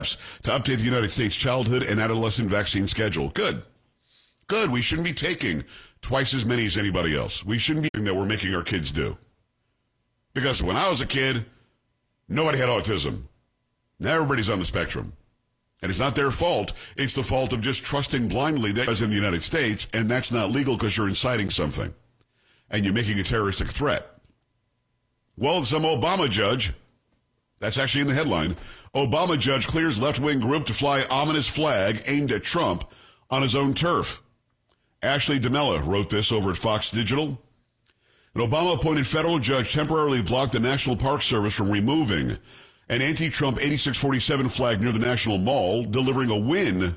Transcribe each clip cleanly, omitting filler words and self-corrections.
to update the United States childhood and adolescent vaccine schedule. Good. Good. We shouldn't be taking twice as many as anybody else. We shouldn't be doing that we're making our kids do. Because when I was a kid, nobody had autism. Now everybody's on the spectrum. And it's not their fault. It's the fault of just trusting blindly that it's in the United States, and that's not legal because you're inciting something. And you're making a terroristic threat. Well, some Obama judge, that's actually in the headline, Obama judge clears left-wing group to fly ominous flag aimed at Trump on his own turf. Ashley DeMella wrote this over at Fox Digital. An Obama-appointed federal judge temporarily blocked the National Park Service from removing an anti-Trump 8647 flag near the National Mall, delivering a win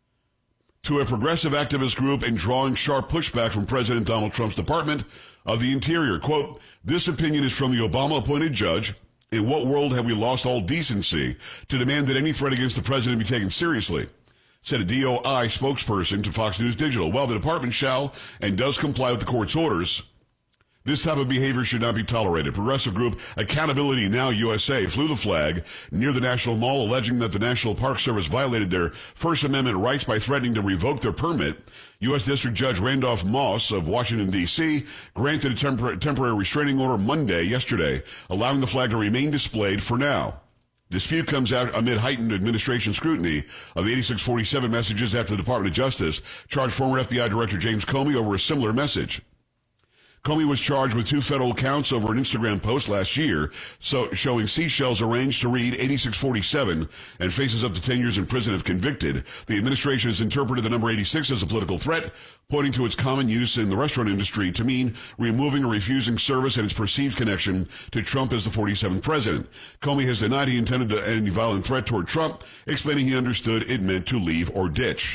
to a progressive activist group and drawing sharp pushback from President Donald Trump's Department of the Interior. Quote, this opinion is from the Obama-appointed judge. In what world have we lost all decency to demand that any threat against the president be taken seriously? Said a DOI spokesperson to Fox News Digital. While the department shall and does comply with the court's orders, this type of behavior should not be tolerated. Progressive group Accountability Now USA flew the flag near the National Mall, alleging that the National Park Service violated their First Amendment rights by threatening to revoke their permit. U.S. District Judge Randolph Moss of Washington, D.C. granted a temporary restraining order yesterday, allowing the flag to remain displayed for now. Dispute comes out amid heightened administration scrutiny of the 8647 messages after the Department of Justice charged former FBI Director James Comey over a similar message. Comey was charged with 2 federal counts over an Instagram post last year, showing seashells arranged to read 8647 and faces up to 10 years in prison if convicted. The administration has interpreted the number 86 as a political threat, pointing to its common use in the restaurant industry to mean removing or refusing service and its perceived connection to Trump as the 47th president. Comey has denied he intended any violent threat toward Trump, explaining he understood it meant to leave or ditch.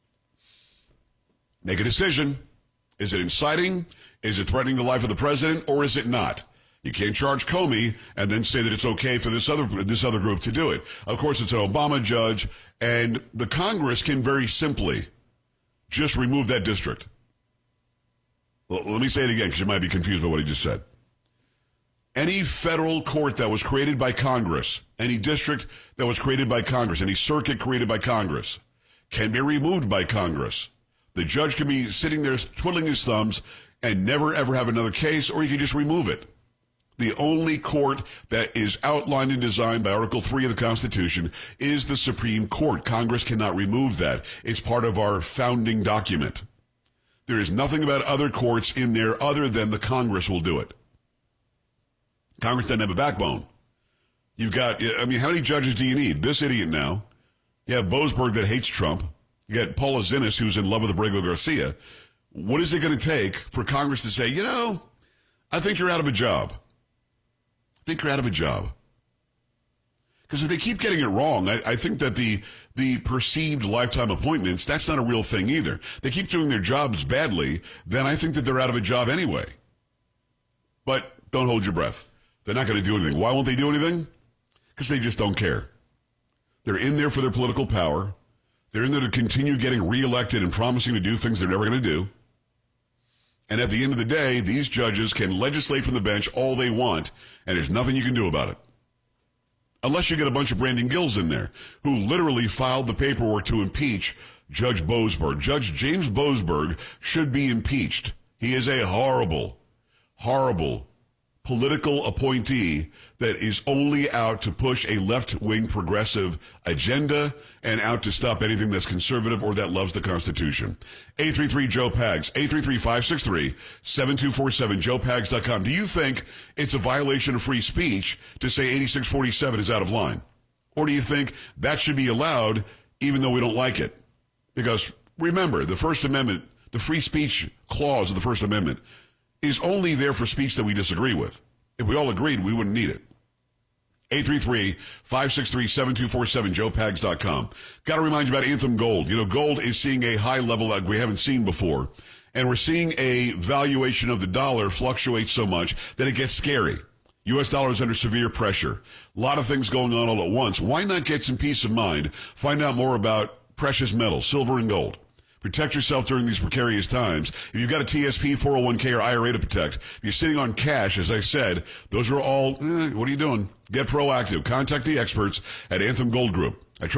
Make a decision. Is it inciting? Is it threatening the life of the president, or is it not? You can't charge Comey and then say that it's okay for this other group to do it. Of course, it's an Obama judge, and the Congress can very simply just remove that district. Well, let me say it again because you might be confused by what he just said. Any federal court that was created by Congress, any district that was created by Congress, any circuit created by Congress can be removed by Congress. The judge can be sitting there twiddling his thumbs and never, ever have another case, or you can just remove it. The only court that is outlined and designed by Article 3 of the Constitution is the Supreme Court. Congress cannot remove that. It's part of our founding document. There is nothing about other courts in there other than the Congress will do it. Congress doesn't have a backbone. You've got, how many judges do you need? This idiot now. You have Boasberg that hates Trump. You got Paula Zinnes, who's in love with Abrego Garcia. What is it going to take for Congress to say, I think you're out of a job? I think you're out of a job. Because if they keep getting it wrong, I think that the perceived lifetime appointments, that's not a real thing either. They keep doing their jobs badly, then I think that they're out of a job anyway. But don't hold your breath. They're not going to do anything. Why won't they do anything? Because they just don't care. They're in there for their political power. They're in there to continue getting reelected and promising to do things they're never going to do. And at the end of the day, these judges can legislate from the bench all they want, and there's nothing you can do about it. Unless you get a bunch of Brandon Gills in there, who literally filed the paperwork to impeach Judge Boasberg. Judge James Boasberg should be impeached. He is a horrible, horrible political appointee that is only out to push a left-wing progressive agenda and out to stop anything that's conservative or that loves the Constitution. 833-JOE-PAGS, 833-563-7247, joepags.com. Do you think it's a violation of free speech to say 8647 is out of line? Or do you think that should be allowed even though we don't like it? Because remember, the First Amendment, the free speech clause of the First Amendment is only there for speech that we disagree with. If we all agreed, we wouldn't need it. 833-563-7247, joepags.com. Got to remind you about Anthem Gold. Gold is seeing a high level like we haven't seen before. And we're seeing a valuation of the dollar fluctuate so much that it gets scary. U.S. dollar is under severe pressure. A lot of things going on all at once. Why not get some peace of mind? Find out more about precious metals, silver and gold. Protect yourself during these precarious times. If you've got a TSP, 401k, or IRA to protect, if you're sitting on cash, as I said, those are all, what are you doing? Get proactive. Contact the experts at Anthem Gold Group.